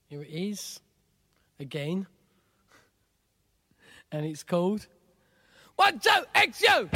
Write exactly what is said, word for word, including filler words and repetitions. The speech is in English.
Here it is, again. And it's called One, Two, X, You!